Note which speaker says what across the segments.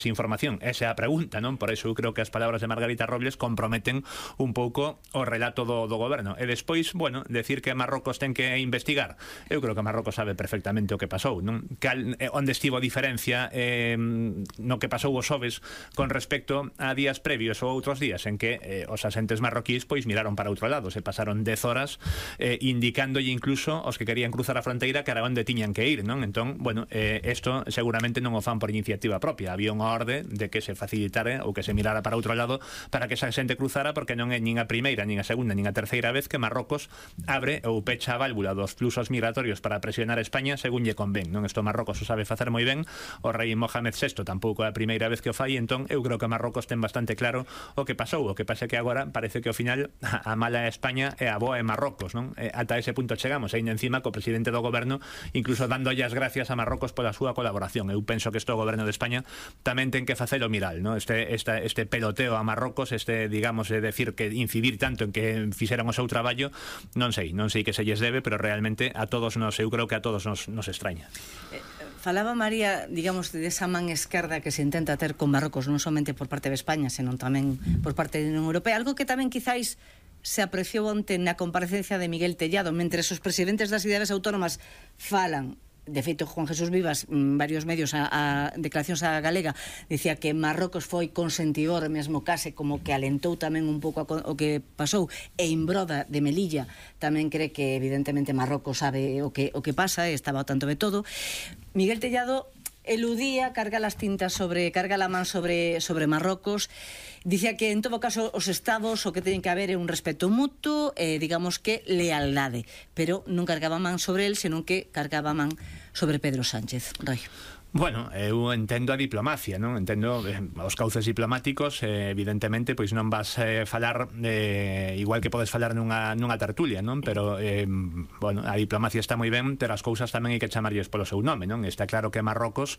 Speaker 1: información? Esa é a pregunta, non? Por iso eu creo que as palabras de Margarita Robles comprometen un pouco o relato do goberno. E despois, bueno, decir que Marrocos ten que investigar. Eu creo que Marrocos sabe perfectamente o que pasou, non? Onde estivo a diferencia no que pasou os xoves con respecto a días previos ou outros días en que os asentes marroquíes pois miraron para outro lado, se pasaron 10 horas indicándolle incluso aos que querían cruzar a fronteira que era onde tiñan que ir, non? Entón, bueno, isto seguramente non o fan por iniciativa propia. Había unha orde de que se facilitara ou que se mirara para outro lado para que esa xente cruzara, porque non é nin a primeira, nin a segunda, nin a terceira vez que Marrocos abre ou pecha a válvula dos fluxos migratorios para presionar a España según lle convén, non? Isto Marrocos o sabe facer moi ben, o rei Mohamed VI tampouco é a primeira vez que o fai, entón eu creo que Marrocos ten bastante claro o que pasou. O que pasa que agora parece que ao final a mala é España e a boa é Marrocos, non? Ata ese punto chegamos, ainda encima co presidente do goberno incluso dándolle as gracias a Marrocos pola súa colaboración. Eu penso que isto o goberno de España tamén ten que facelo miral, ¿no? Este peloteo a Marrocos, digamos, decir que incidir tanto en que fixeran o seu traballo, non sei que se lles debe, pero realmente a todos eu creo que a todos nos extraña.
Speaker 2: Falaba María, digamos, desa man esquerda que se intenta ter con Marrocos, non somente por parte de España, senón tamén por parte da Unión Europea, algo que tamén quizáis se apreciou onte na comparecencia de Miguel Tellado, mentre os presidentes das cidades autónomas falan. De feito, Juan Jesús Vivas, varios medios a declaracións a Galega, dicía que Marrocos foi consentidor, mesmo case como que alentou tamén un pouco o que pasou, e Imbroda de Melilla tamén cree que evidentemente Marrocos sabe o que pasa e estaba ao tanto de todo. Miguel Tellado eludía, carga la man sobre Marrocos. Dicía que en todo caso os estados o que teñen que haber é un respeto mutuo e digamos que lealdade, pero non cargaba man sobre el, senón que cargaba man sobre Pedro Sánchez. Rai.
Speaker 1: Bueno, eu entendo a diplomacia, non? Entendo os cauces diplomáticos, evidentemente, pois non vas falar igual que podes falar nunha tertulia, non? Pero, bueno, a diplomacia está moi ben, pero as cousas tamén hai que chamarlles polo seu nome, non? Está claro que Marrocos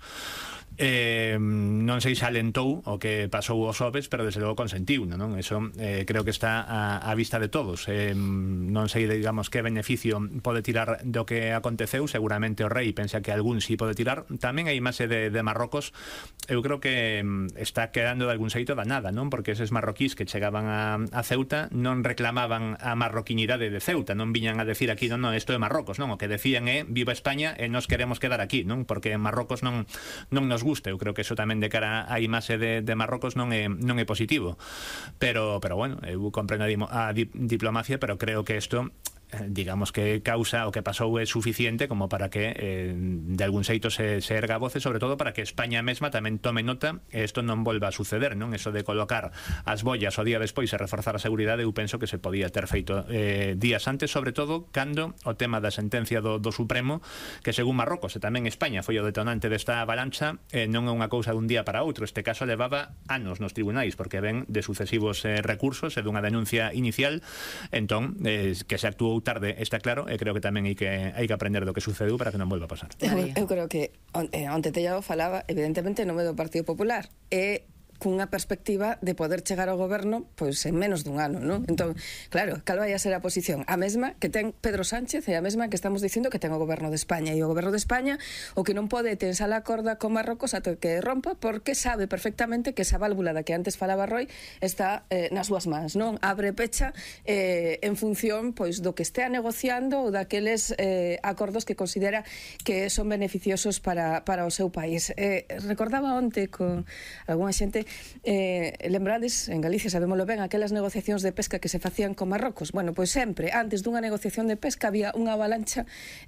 Speaker 1: non sei se alentou o que pasou os xoves, pero desde logo consentiu, non? Eso creo que está a vista de todos. Non sei, digamos, que beneficio pode tirar do que aconteceu, seguramente o rei pensa que algún sí pode tirar. Tamén hai imaxe de Marrocos, eu creo que está quedando de algún xeito da nada, non? Porque eses marroquís que chegaban a Ceuta non reclamaban a marroquinidade de Ceuta, non viñan a decir aquí, non, isto é Marrocos, non? O que decían é viva España e nos queremos quedar aquí, non? Porque Marrocos non nos gusta. Eu creo que eso tamén de cara á imaxe de Marrocos non é positivo. Pero bueno, eu comprendo a diplomacia, pero creo que isto digamos que causa o que pasou é suficiente como para que de algún xeito se erga a voce, sobre todo para que España mesma tamén tome nota e isto non volva a suceder, non? Eso de colocar as bollas o día despois e reforzar a seguridade, eu penso que se podía ter feito días antes, sobre todo cando o tema da sentencia do Supremo, que según Marrocos e tamén España foi o detonante desta avalancha, non é unha cousa dun día para outro. Este caso levaba anos nos tribunais, porque ven de sucesivos recursos e dunha denuncia inicial. Entón, que se actuou tarde, está claro, e creo que tamén hai que aprender do que sucedeu para que non volva a pasar.
Speaker 3: Eu creo que onte Tellado falaba evidentemente no medio do Partido Popular e cunha perspectiva de poder chegar ao goberno pois en menos dun ano, non? Entón, claro, cal vai a ser a posición? A mesma que ten Pedro Sánchez e a mesma que estamos dicindo que ten o goberno de España, e o goberno de España o que non pode tensar a corda con Marrocos ata que rompa, porque sabe perfectamente que esa válvula da que antes falaba Roy está nas súas mans, non? Abre e pecha en función pois do que estea negociando ou daqueles acordos que considera que son beneficiosos para o seu país. Recordaba onte con algunha xente, lembrades, en Galicia sabémoslo ben, aquelas negociacións de pesca que se facían con Marrocos. Bueno, pois sempre, antes dunha negociación de pesca había unha avalancha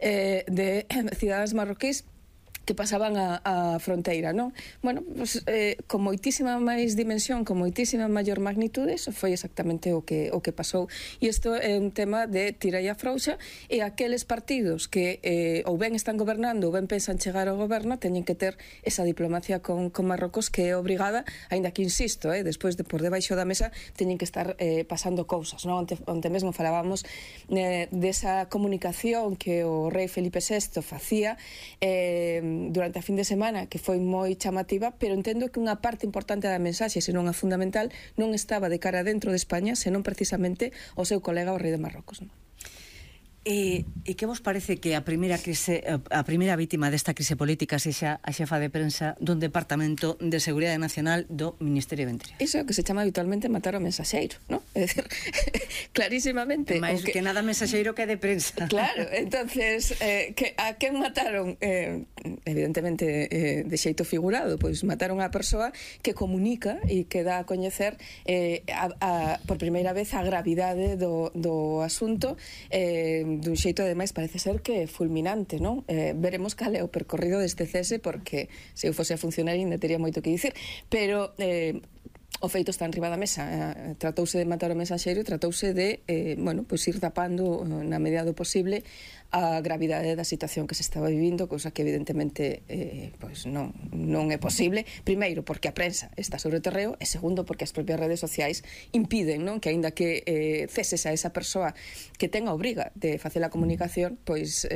Speaker 3: de cidadáns marroquís que pasaban a fronteira, non? Bueno, pues, con moitísima máis dimensión, con moitísima maior magnitude, eso foi exactamente o que pasou. E isto é un tema de tira e afrouxa, e aqueles partidos que ou ben están gobernando ou ben pensan chegar ao goberno teñen que ter esa diplomacia con Marrocos, que é obrigada, aínda que insisto, despois de por debaixo da mesa teñen que estar pasando cousas, non? Onte mesmo falábamos desa comunicación que o rei Felipe VI facía durante a fin de semana, que foi moi chamativa, pero entendo que unha parte importante da mensaxe, senón a fundamental, non estaba de cara dentro de España, senón precisamente o seu colega o rei de Marrocos, non?
Speaker 2: E que vos parece que a primeira vítima desta crise política sexa a xefa de prensa dun Departamento de Seguridade Nacional do Ministerio do Interior?
Speaker 3: Iso é o que se chama habitualmente matar o mensaxeiro, non? É dicir, clarísimamente...
Speaker 2: Mais que nada mensaxeiro que de prensa.
Speaker 3: Claro, entonces, a quen mataron? Evidentemente, de xeito figurado, pois mataron a persoa que comunica e que dá a coñecer por primeira vez a gravidade do asunto, dun xeito ademais parece ser que fulminante, non? Veremos cal é o percorrido deste cese, porque se eu fose a funcionaria ainda tería moito que dicir, pero o feito está enriba da mesa. Tratouse de matar o mensaxeiro e tratouse de pois ir tapando na medida do posible a gravidade da situación que se estaba vivindo, cousa que evidentemente pois non é posible. Primeiro, porque a prensa está sobre o terreo, e segundo, porque as propias redes sociais impiden, non, que aínda que ceses a esa persoa que ten a obriga de facer a comunicación, pois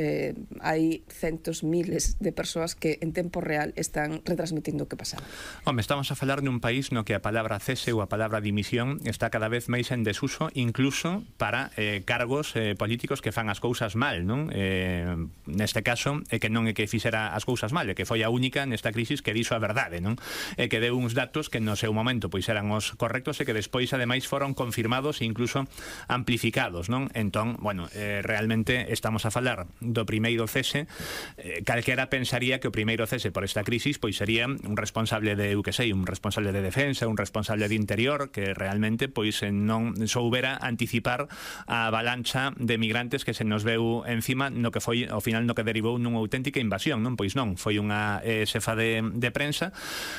Speaker 3: hai centos, miles de persoas que en tempo real están retransmitindo o que pasaba.
Speaker 1: Home, estamos a falar dun país no que a palabra cese ou a palabra dimisión está cada vez máis en desuso, incluso para cargos políticos que fan as cousas mal, non? Neste caso é que non é que fixera as cousas mal, é que foi a única nesta crisis que dixo a verdade, non? É que deu uns datos que no seu momento pois eran os correctos e que despois ademais foron confirmados e incluso amplificados, non? Entón, bueno, realmente estamos a falar do primeiro cese. Calquera pensaría que o primeiro cese por esta crisis pois sería un responsable de, eu que sei, un responsable de defensa, un responsable de interior, que realmente pois non soubera anticipar a avalancha de migrantes que se nos veu encima, no que foi ao final no que derivou nunha auténtica invasión, non? Pois non, foi unha xefa de prensa,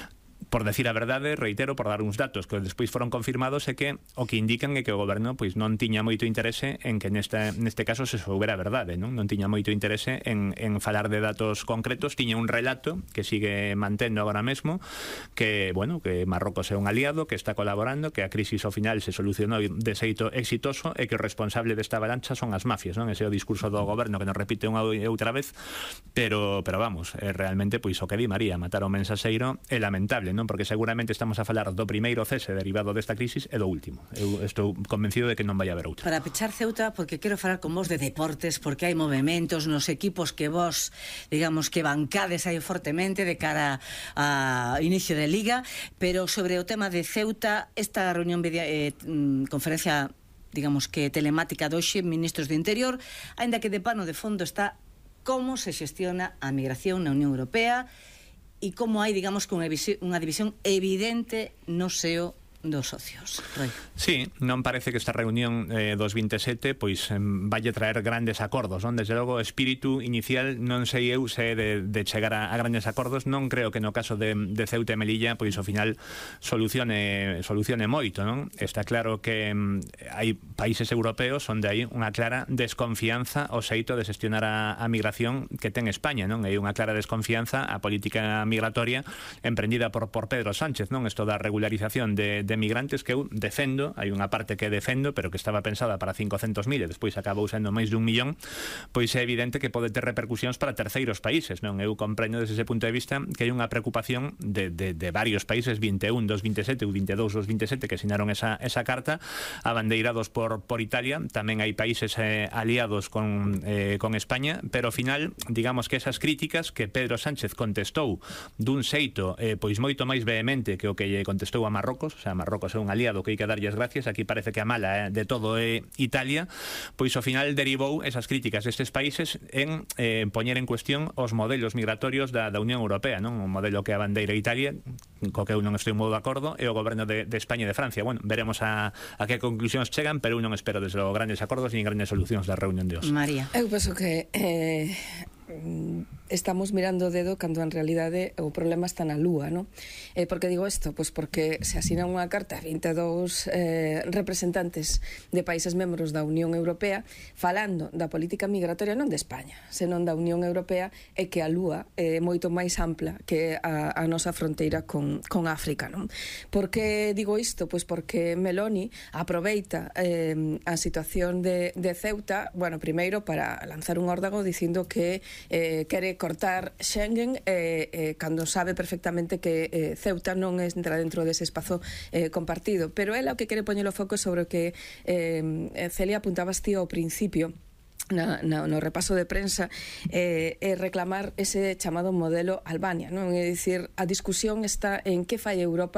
Speaker 1: por decir a verdade, reitero, por dar uns datos que despois foron confirmados, é que o que indican é que o goberno pois non tiña moito interese en que neste caso se soubera a verdade, non tiña moito interese en falar de datos concretos. Tiña un relato que sigue mantendo agora mesmo, que, bueno, que Marrocos é un aliado, que está colaborando, que a crisis ao final se solucionou de xeito exitoso e que o responsable desta avalancha son as mafias, non? Ese é o discurso do goberno que nos repite unha e outra vez, pero vamos, realmente pois o que di María, matar o mensaxeiro é lamentable, non? Porque seguramente estamos a falar do primeiro cese derivado desta crisis e do último. Eu estou convencido de que non vai haber outra.
Speaker 2: Para pechar Ceuta, porque quero falar con vos de deportes, porque hai movementos nos equipos que vos, digamos, que bancades aí fortemente de cara a inicio de Liga, pero sobre o tema de Ceuta, esta reunión conferencia, digamos que telemática doxe, ministros de Interior, aínda que de pano de fondo está como se xestiona a migración na Unión Europea e como hai, digamos, que unha división evidente no seo dos socios. Roy.
Speaker 1: Sí, non parece que esta reunión dos 27 pois valle traer grandes acordos, non? Desde logo o espírito inicial non sei eu se de chegar a grandes acordos. Non creo que no caso de Ceuta e Melilla pois ao final solucione moito, non? Está claro que hai países europeos onde hai unha clara desconfianza ao xeito de xestionar a migración que ten España, non? Hai unha clara desconfianza á política migratoria emprendida por Pedro Sánchez, non? Isto da regularización de migrantes que eu defendo, hai unha parte que defendo, pero que estaba pensada para 500.000 e despois acabou sendo máis de 1 millón, pois é evidente que pode ter repercusións para terceiros países, non? Eu comprendo desde ese punto de vista que hai unha preocupación de varios países, 21 dos 27 ou 22 dos 27 que sinaron esa carta, abandeirados por Italia. Tamén hai países aliados con España, pero ao final, digamos que esas críticas que Pedro Sánchez contestou dun xeito pois moito máis vehemente que o que lle contestou a Marrocos, o sea, Marrocos é un aliado que hai que darlles gracias, aquí parece que a mala de todo é Italia, pois ao final derivou esas críticas destes países en poñer en cuestión os modelos migratorios da Unión Europea, non? Un modelo que a bandeira Italia, co que eu non estou moi de acordo, e o goberno de España e de Francia. Bueno, veremos a que conclusións chegan, pero eu non espero desde logo grandes acordos nin grandes solucións da reunión de hoxe.
Speaker 2: María.
Speaker 3: Eu penso que estamos mirando o dedo cando en realidade o problema está na lúa, non? Por que digo isto? Pois porque se asina unha carta a 22 representantes de países membros da Unión Europea falando da política migratoria non de España, senón da Unión Europea, e que a lúa é moito máis ampla que a nosa fronteira con África, non? Por que digo isto? Pois porque Meloni aproveita a situación de Ceuta, bueno, primeiro para lanzar un órdago dicindo que quere cortar Schengen cando sabe perfectamente que Ceuta non entra dentro dese espazo compartido, pero ela o que quere poñer o foco sobre o que Celia apuntabas ti ao principio, no repaso de prensa é reclamar ese chamado modelo Albania, non? É dicir, a discusión está en que fai Europa